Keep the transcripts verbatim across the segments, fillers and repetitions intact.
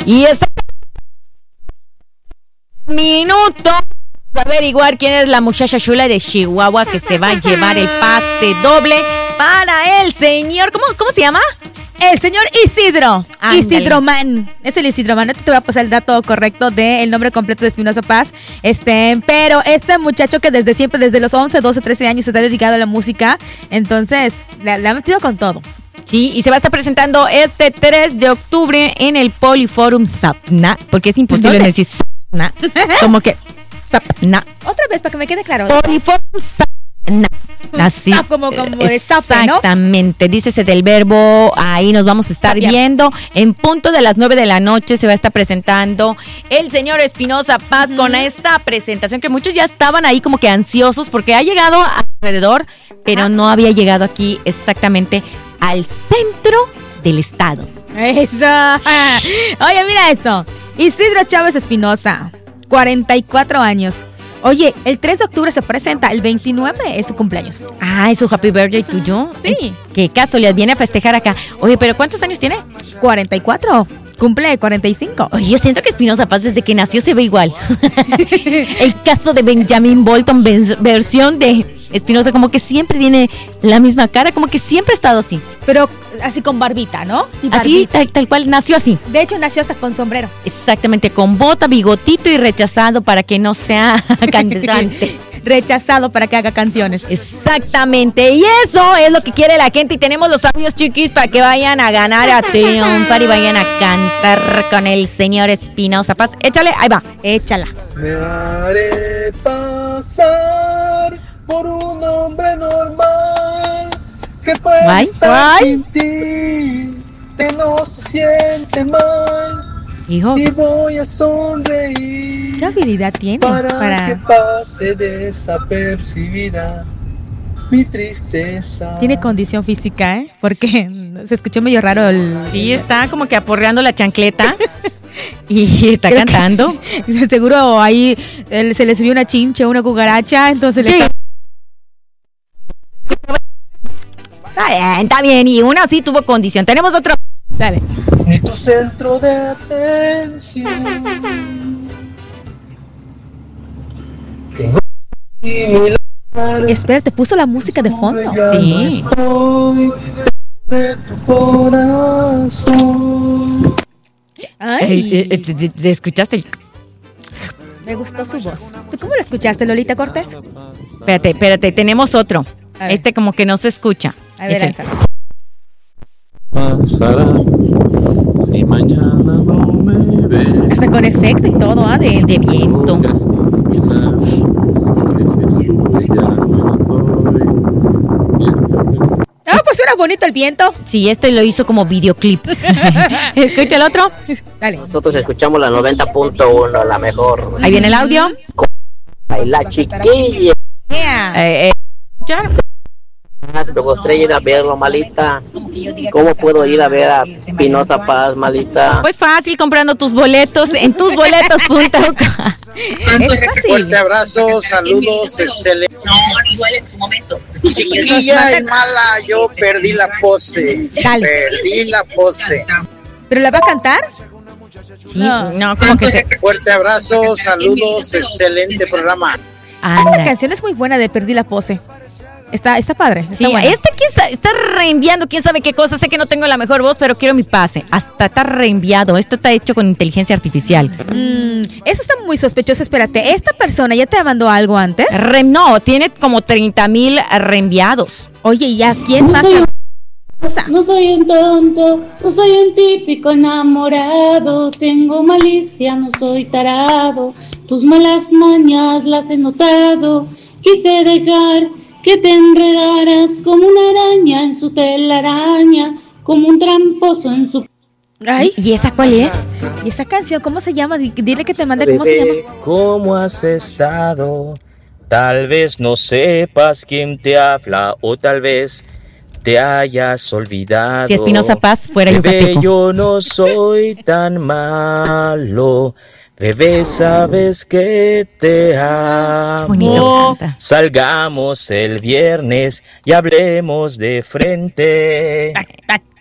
Y es minuto a averiguar quién es la muchacha chula de Chihuahua que se va a llevar el pase doble para el señor. ¿Cómo, cómo se llama? El señor Isidro. Ándale. Isidro Man. Es el Isidro Man. No te voy a pasar el dato correcto del nombre completo de Espinosa Paz. Este, pero este muchacho que desde siempre, desde los once, doce, trece años, se está dedicado a la música. Entonces, le, le ha metido con todo. Sí, y se va a estar presentando este tres de octubre en el Poliforum Sapna, porque es imposible ¿Dónde? decir Sapna. Como que Sapna. Otra vez, para que me quede claro. Poliforum Sapna. Así. Ah, como, como de sape, ¿no? Exactamente, dícese del verbo. Ahí nos vamos a estar Sapear. viendo. En punto de las nueve de la noche se va a estar presentando el señor Espinosa Paz uh-huh. con esta presentación que muchos ya estaban ahí como que ansiosos porque ha llegado alrededor, pero uh-huh. no había llegado aquí exactamente al centro del estado. Eso. Oye, mira esto. Isidro Chávez Espinosa, cuarenta y cuatro años. Oye, el tres de octubre se presenta, el veintinueve es su cumpleaños. Ah, ¿es su happy birthday tuyo? Sí. Qué casualidad, viene a festejar acá. Oye, ¿pero cuántos años tiene? cuarenta y cuatro. Cumple cuarenta y cinco. Oye, yo siento que Espinosa Paz desde que nació se ve igual. El caso de Benjamin Bolton, versión de Espinosa, como que siempre tiene la misma cara, como que siempre ha estado así. Pero así con barbita, ¿no? Sí, así, barbita. Tal, tal cual, nació así. De hecho, nació hasta con sombrero. Exactamente, con bota, bigotito y rechazado para que no sea cantante. Rechazado para que haga canciones. Exactamente, y eso es lo que quiere la gente. Y tenemos los audios, chiquis, para que vayan a ganar, a triunfar y vayan a cantar con el señor Espinosa Paz. Échale, ahí va, échala. Me haré pasar por un hombre normal que puede guay, estar guay. sin ti, que no se siente mal. Hijo. Y voy a sonreír. ¿Qué habilidad tiene? Para, para que pase desapercibida mi tristeza. Tiene condición física, ¿eh? Porque se escuchó medio raro el... Sí, está como que aporreando la chancleta y está Creo cantando. Que, seguro ahí él, se le subió una chinche, una cucaracha, entonces sí. le... Está bien, está bien. Y una sí tuvo condición. Tenemos otro. Dale. Ni tu centro de atención. Tengo Espera, te puso la música de fondo. Sí. No de tu corazón. Ay. Eh, eh, te, te escuchaste? Me gustó su voz. ¿Tú cómo lo escuchaste, Lolita Cortés? Espérate, espérate, tenemos otro. Este como que no se escucha. A ver, Alza. Pasará si mañana no me ves. Hasta con efecto y todo, ¿ah? De, de viento. Ah, pues suena bonito el viento. Sí, este lo hizo como videoclip. ¿Escucha el otro? Dale. Nosotros escuchamos la noventa punto uno, la mejor. Ahí viene el audio. La chiquilla. Yeah. Eh, eh, ¿escuchar? Me gustaría ir a verlo, malita. ¿Cómo puedo ir a ver a Espinosa Paz, malita? Pues fácil, comprando tus boletos en tusboletos punto com. Es fácil. Fuerte abrazo, saludos, excelente. No, igual en su momento. Chiquilla es mala, yo perdí la pose. Dale. Perdí la pose. ¿Pero la va a cantar? Sí, no, no como que se... Fuerte abrazo, saludos, excelente programa. Anda. Esta canción es muy buena de Perdí la pose. Está, está padre. Está sí, buena. este quién sabe, está reenviando quién sabe qué cosa. Sé que no tengo la mejor voz, pero quiero mi pase. Hasta está reenviado. Esto está hecho con inteligencia artificial. Mm, eso está muy sospechoso. Espérate, ¿esta persona ya te mandó algo antes? Re, no, tiene como treinta mil reenviados. Oye, ¿y a quién no más? Soy un, no soy un tonto, no soy un típico enamorado. Tengo malicia, no soy tarado. Tus malas mañas las he notado. Quise dejar que te enredaras como una araña en su telaraña, como un tramposo en su... Ay, ¿y esa cuál es? ¿Y esa canción cómo se llama? Dile que te mande, ¿cómo se llama? ¿Cómo has estado? Tal vez no sepas quién te habla o tal vez te hayas olvidado. Si Espinosa Paz fuera Bebé, yucateco. yo no soy tan malo. Bebé, sabes que te amo. Bonito. Salgamos el viernes y hablemos de frente.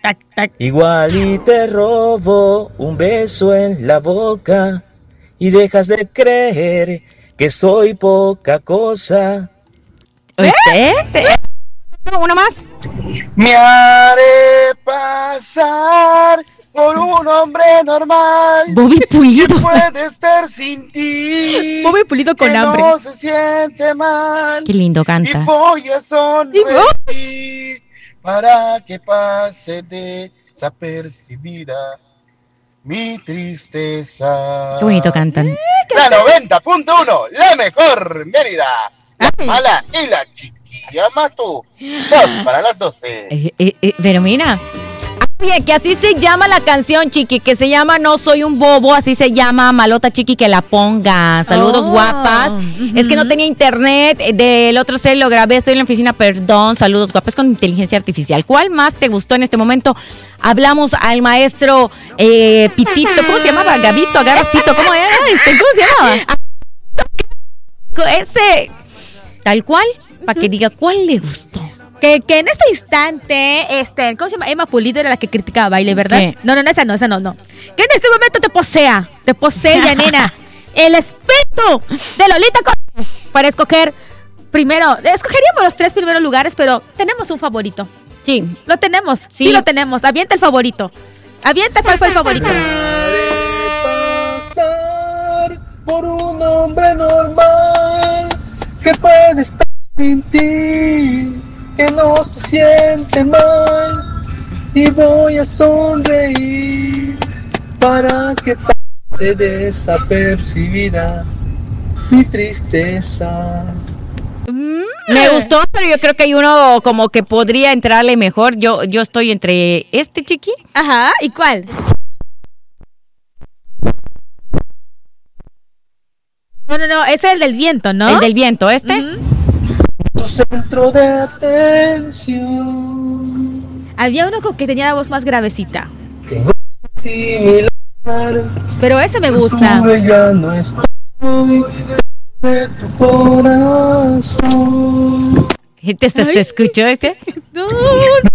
tac, tac. Igual y te robo un beso en la boca y dejas de creer que soy poca cosa. ¿Eh? ¿Eh? ¿Eh? ¿Uno más? Me haré pasar por un hombre normal. Bobby Pulido. Que puede estar sin ti. Bobby Pulido con que hambre. No se siente mal. Qué lindo canta. Y voy a sonreír para que pase desapercibida mi tristeza. Qué bonito cantan. La noventa punto uno, la mejor Mérida. La mala y la chiquilla Mato. Dos para las doce. Eh, eh, eh, pero mira. Oye, que así se llama la canción, Chiqui, que se llama No Soy un Bobo, así se llama Malota, Chiqui, que la ponga. Saludos, Oh. guapas. Uh-huh. Es que no tenía internet, del otro cel lo grabé, estoy en la oficina, perdón. Saludos, guapas, con inteligencia artificial. ¿Cuál más te gustó en este momento? Hablamos al maestro eh, Pitito, ¿cómo se llamaba? Gabito, agarras Pito, ¿cómo era? Este, ¿Cómo se llamaba? Ese, tal cual, para que diga cuál le gustó. Que, que en este instante, este, ¿cómo se llama? Emma Pulido era la que criticaba baile, ¿verdad? ¿Qué? No, no, no, esa no, esa no, no. Que en este momento te posea, te posea, nena, el espíritu de Lolita Cortés para escoger primero, escogeríamos los tres primeros lugares, pero tenemos un favorito. Sí. Lo tenemos, sí, Sí. lo tenemos. Avienta el favorito. Avienta cuál fue el favorito. Haré pasar por un hombre normal que puede estar sin ti, que no se siente mal, y voy a sonreír para que pase desapercibida mi tristeza. Me gustó, pero yo creo que hay uno como que podría entrarle mejor. Yo, yo estoy entre este, Chiqui. Ajá, ¿y cuál? No, no, no, ese es el del viento, ¿no? El del viento, este. Uh-huh. Tu centro de atención. Había uno que tenía la voz más gravecita. Tengo similar. Pero ese me gusta. Sube, ya no estoy de tu corazón. ¿Este se escuchó este? No,